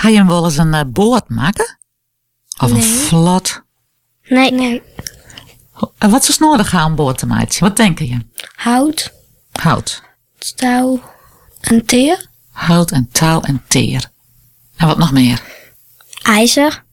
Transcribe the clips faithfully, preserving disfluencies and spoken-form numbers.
Ga je hem wel eens een uh, boot maken? Of nee. een vlot? Nee, nee. En wat is nodig gaan om boord te maken? Wat denk je? Hout. Hout. Touw en teer. Hout en touw en teer. En wat nog meer? IJzer.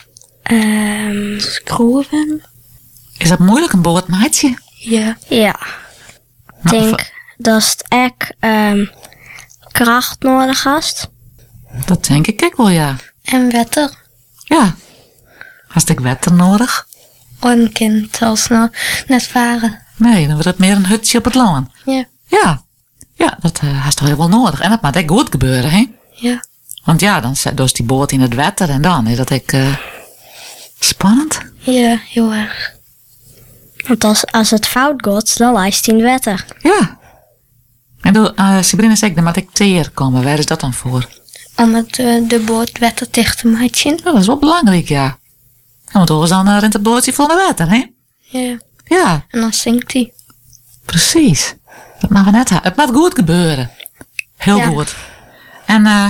Um, Schroeven. Is dat moeilijk, een boord maken? Ja. Ja. Ik nou, denk dat het echt um, kracht nodig heeft. Dat denk ik ook wel, ja. En wetter. Ja. Hast ik wetter nodig? Een kind als nou net varen. Nee, dan wordt het meer een hutje op het loon. Ja. Ja. Ja, dat uh, hast toch heel wel nodig. En dat moet ook goed gebeuren, hè? Ja. Want ja, dan is die boot in het wetter en dan is dat ook uh, spannend. Ja, heel erg. Want als, als het fout gaat, dan lijst hij in het wetter. Ja. En door, uh, Sabrina zei, dan moet ik teer komen. Waar is dat dan voor? Om het, uh, de boot wetter dicht te maken. Ja, dat is wel belangrijk, ja. Want anders dan uh, rent het bootje vol naar water, hè? Ja. Ja. En dan zinkt hij. Precies. Dat mag we net hebben. Het moet goed gebeuren. Heel ja. goed. En uh,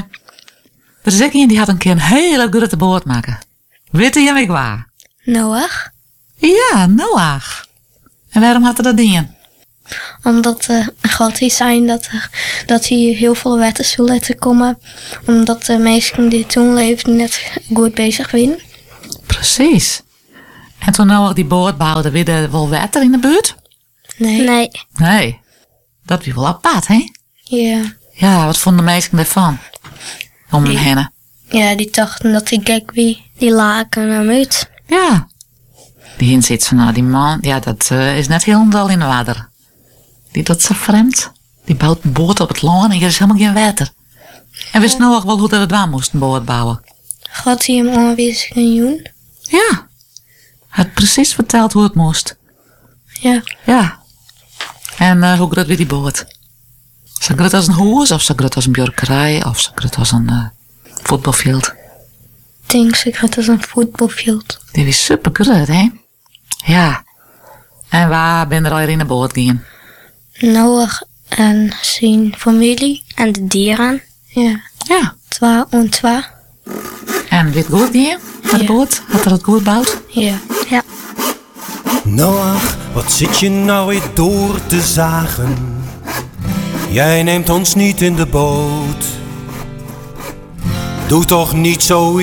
er is ook iemand die had een keer een hele grote boot maken. Weet je hem waar? Noach. Ja, Noach. En waarom had hij dat in? Omdat uh, God hij zei dat, er, dat hij heel veel wetten zou laten komen. Omdat de mensen die toen leefden net goed bezig waren. Precies. En toen Noach die boot bouwde, weer er wel water in de buurt? Nee. Nee. Nee. Dat was wel apart, hè? Ja. Ja, wat vonden de mensen ervan? Om hem heen. Ja, die dachten dat hij gek wie. Die laken hem uit. Ja. Die in zit van, nou, die man, ja, dat uh, is net helemaal in de water. Die doet zo vreemd. Die bouwt een boot op het loon en er is helemaal geen water. En wist Noach wel hoe dat het waar moest, een boot bouwen? God hij hem aanwezig een joen? Ja. Hij had precies verteld hoe het moest. Ja. Ja. En uh, hoe groot weer die boot? Zo groot als een huis, of zo groot als een björkerij, of zo groot als een uh, voetbalveld? Ik denk zo groot als een voetbalveld. Die was super groot, hè? Ja. En waar ben er al in de boot gegaan? Noach en zijn familie en de dieren. Ja. Ja. Twee en twee. En weet goed gegaan met de ja. boot? Had er het goed gebouwd? Ja. Ja. Noach, wat zit je nou weer door te zagen? Jij neemt ons niet in de boot. Doe toch niet zo